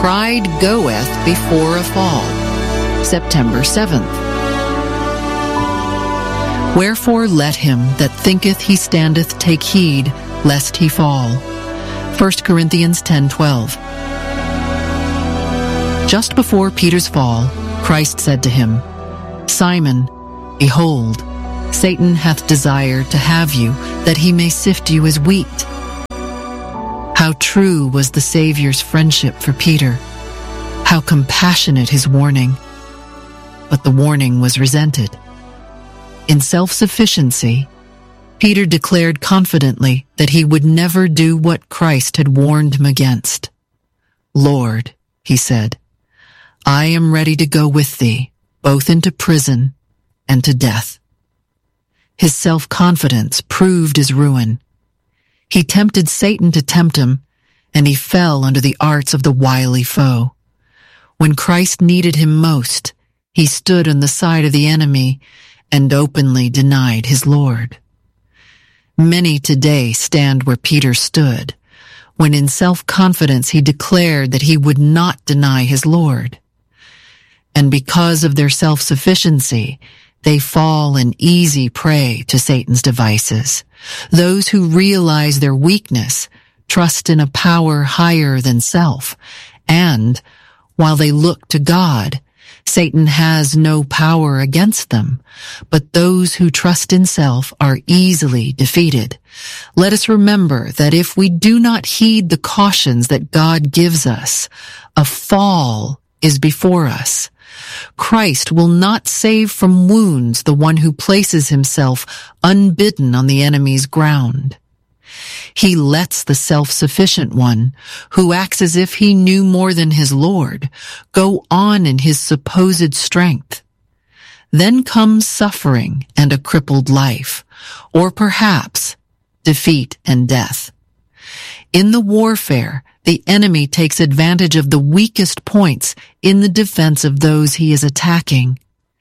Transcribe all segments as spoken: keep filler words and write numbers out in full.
Pride goeth before a fall. September seventh. Wherefore let him that thinketh he standeth take heed, lest he fall. First Corinthians ten twelve. Just before Peter's fall, Christ said to him, Simon, behold, Satan hath desired to have you, that he may sift you as wheat. How true was the Savior's friendship for Peter. How compassionate his warning. But the warning was resented. In self-sufficiency, Peter declared confidently that he would never do what Christ had warned him against. Lord, he said, I am ready to go with thee, both into prison and to death. His self-confidence proved his ruin. He tempted Satan to tempt him, and he fell under the arts of the wily foe. When Christ needed him most, he stood on the side of the enemy and openly denied his Lord. Many today stand where Peter stood, when in self-confidence he declared that he would not deny his Lord. And because of their self-sufficiency, they fall an easy prey to Satan's devices. Those who realize their weakness trust in a power higher than self, and, while they look to God, Satan has no power against them, but those who trust in self are easily defeated. Let us remember that if we do not heed the cautions that God gives us, a fall is before us. Christ will not save from wounds the one who places himself unbidden on the enemy's ground. He lets the self-sufficient one, who acts as if he knew more than his Lord, go on in his supposed strength. Then comes suffering and a crippled life, or perhaps defeat and death. In the warfare, the enemy takes advantage of the weakest points in the defense of those he is attacking.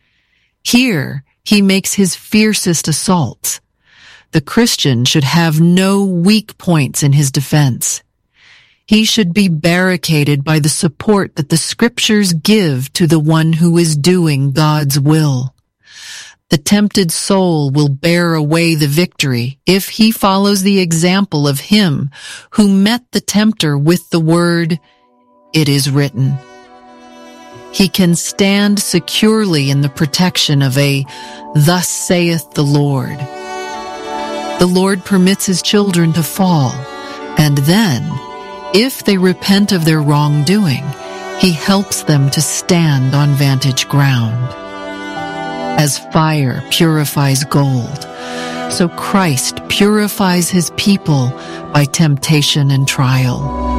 Here, he makes his fiercest assaults. The Christian should have no weak points in his defense. He should be barricaded by the support that the Scriptures give to the one who is doing God's will. The tempted soul will bear away the victory if he follows the example of him who met the tempter with the word, "It is written." He can stand securely in the protection of a "Thus saith the Lord." The Lord permits his children to fall, and then, if they repent of their wrongdoing, he helps them to stand on vantage ground. As fire purifies gold, so Christ purifies his people by temptation and trial.